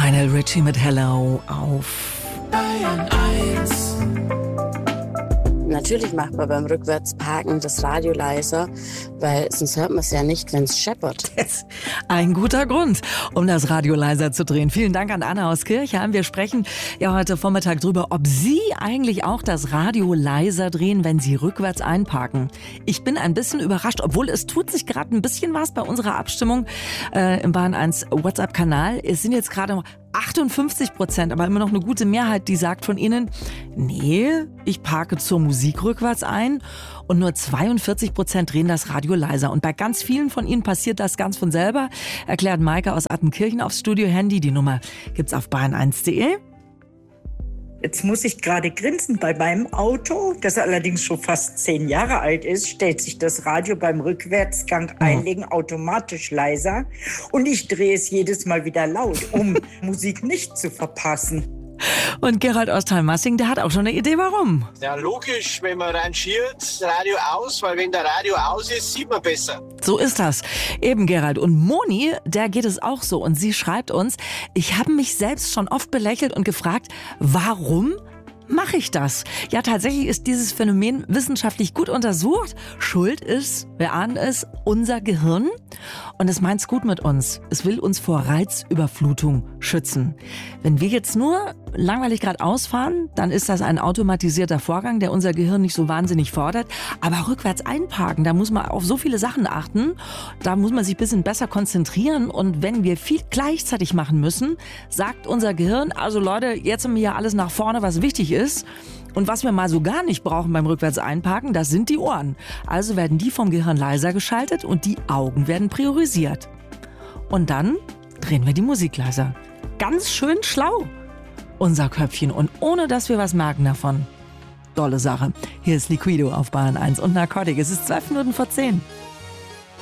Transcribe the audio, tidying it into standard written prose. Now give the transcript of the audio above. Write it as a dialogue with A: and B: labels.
A: Lionel Richie mit Hello auf
B: Bayern 1.
C: Natürlich macht man beim Rückwärtsparken das Radio leiser, weil sonst hört man es ja nicht, wenn es scheppert.
A: Ein guter Grund, um das Radio leiser zu drehen. Vielen Dank an Anna aus Kirchheim. Wir sprechen ja heute Vormittag drüber, ob Sie eigentlich auch das Radio leiser drehen, wenn Sie rückwärts einparken. Ich bin ein bisschen überrascht, obwohl es tut sich gerade ein bisschen was bei unserer Abstimmung im Bayern 1 WhatsApp-Kanal. Es sind jetzt gerade 58%, aber immer noch eine gute Mehrheit, die sagt von Ihnen, nee, ich parke zur Musik rückwärts ein, und nur 42% drehen das Radio leiser. Und bei ganz vielen von Ihnen passiert das ganz von selber, erklärt Maike aus Attenkirchen aufs Studio-Handy. Die Nummer gibt's auf bayern1.de.
D: Jetzt muss ich gerade grinsen. Bei meinem Auto, das allerdings schon fast 10 Jahre alt ist, stellt sich das Radio beim Rückwärtsgang einlegen automatisch leiser. Und ich drehe es jedes Mal wieder laut, um Musik nicht zu verpassen.
A: Und Gerald aus Thalmassing, der hat auch schon eine Idee, warum.
E: Ja, logisch, wenn man rangiert, das Radio aus, weil wenn der Radio aus ist, sieht man besser.
A: So ist das. Eben, Gerald. Und Moni, der geht es auch so. Und sie schreibt uns, ich habe mich selbst schon oft belächelt und gefragt, warum mache ich das? Ja, tatsächlich ist dieses Phänomen wissenschaftlich gut untersucht. Schuld ist, wir ahnen es, unser Gehirn. Und es meint's gut mit uns. Es will uns vor Reizüberflutung schützen. Wenn wir jetzt nur langweilig geradeaus fahren, dann ist das ein automatisierter Vorgang, der unser Gehirn nicht so wahnsinnig fordert. Aber rückwärts einparken, da muss man auf so viele Sachen achten. Da muss man sich ein bisschen besser konzentrieren. Und wenn wir viel gleichzeitig machen müssen, sagt unser Gehirn, also Leute, jetzt haben wir ja alles nach vorne, was wichtig ist. Und was wir mal so gar nicht brauchen beim rückwärts einparken, das sind die Ohren. Also werden die vom Gehirn leiser geschaltet und die Augen werden priorisiert. Und dann drehen wir die Musik leiser. Ganz schön schlau, unser Köpfchen. Und ohne, dass wir was merken davon. Tolle Sache. Hier ist Liquido auf Bayern 1 und Narcotic. Es ist 12 Minuten vor 10.